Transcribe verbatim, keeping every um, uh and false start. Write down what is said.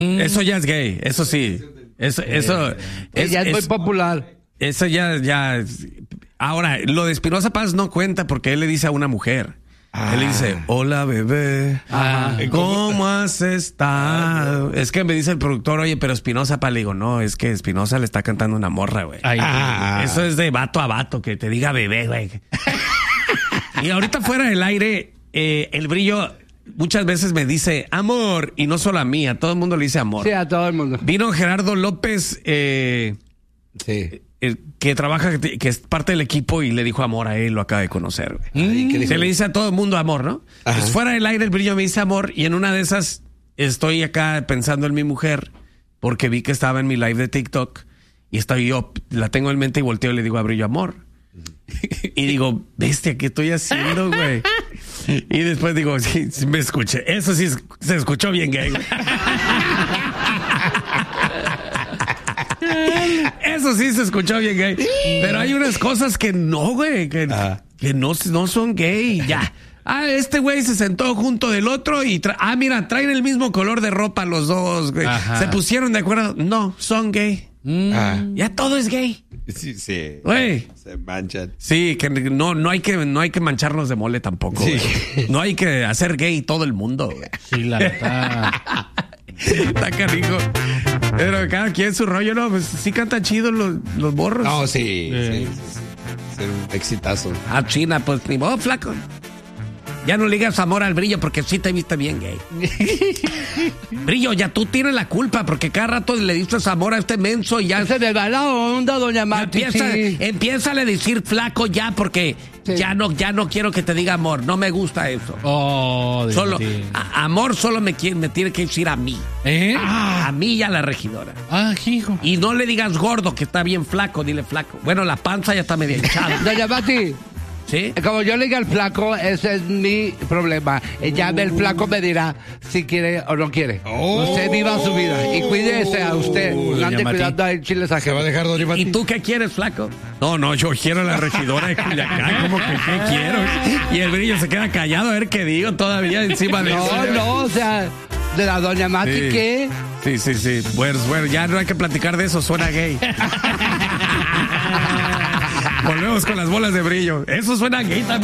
Mm. Eso ya es gay, eso sí. Eso, eso es, ya es, es muy popular. Eso ya, ya. Ahora, lo de Espinoza Paz no cuenta porque él le dice a una mujer. Ah. Él le dice, hola bebé, ah. ¿cómo has estado? Es que me dice el productor, oye, pero Espinoza Paz, le digo, no, es que Espinoza le está cantando una morra, güey. Ah. Eso es de vato a vato, que te diga bebé, güey. Y ahorita fuera del aire, eh, el Brillo muchas veces me dice amor, y no solo a mí, a todo el mundo le dice amor. Sí, a todo el mundo. Vino Gerardo López, eh, sí. eh, que trabaja, que es parte del equipo, y le dijo amor a él, lo acaba de conocer. Ay, se le dice a todo el mundo amor, ¿no? Pues fuera del aire el Brillo me dice amor, y en una de esas estoy acá pensando en mi mujer, porque vi que estaba en mi live de TikTok, y estoy yo, la tengo en mente y volteo y le digo a Brillo amor. Y digo, bestia, ¿qué estoy haciendo, güey? Y después digo, sí, sí, me escuché. Eso sí se escuchó bien gay. Eso sí se escuchó bien gay. Pero hay unas cosas que no, güey, que, que no, no son gay. Ya. Ah, este güey se sentó junto del otro y... Tra- ah, mira, traen el mismo color de ropa los dos, güey. Ajá. Se pusieron de acuerdo. No, son gay. Mm. Ah. Ya todo es gay. Sí, sí. Güey. Se manchan. Sí, que no, no hay que, no hay que mancharnos de mole tampoco. Sí. No hay que hacer gay todo el mundo, güey. Sí, la verdad. Está canijo. Pero cada quien su rollo, ¿no? Pues sí cantan chidos los, los borros. No, sí, sí, sí, sí. Ser un exitazo. Ah, China, pues ni modo, flaco. Ya no le digas amor al Brillo porque sí te viste bien gay. Brillo, ya tú tienes la culpa porque cada rato le dices amor a este menso y ya... Se me va la onda, doña Mati. Empieza, sí. empieza a decir flaco ya porque sí. ya no ya no quiero que te diga amor. No me gusta eso. Oh, solo a, amor solo me, me tiene que decir a mí. ¿Eh? Ah, a mí y a la regidora. Ah, hijo. Y no le digas gordo, que está bien flaco, dile flaco. Bueno, la panza ya está medio hinchada. Doña Mati. ¿Sí? Como yo le diga al flaco, ese es mi problema. Ya el flaco me dirá si quiere o no quiere. Oh. Usted viva su vida y cuídese a usted. No ande cuidando a chiles a Se va a dejar Doña Mati. ¿Y tú qué quieres, flaco? No, no, yo quiero a la regidora de Culiacán. ¿Cómo que qué quiero? Y el Brillo se queda callado a ver qué digo todavía encima de no, eso. No, no, o sea, de la Doña Mati, sí. ¿qué? Sí, sí, sí. Bueno, bueno, ya no hay que platicar de eso, suena gay. Volvemos con las bolas de Brillo. Eso suena gay también.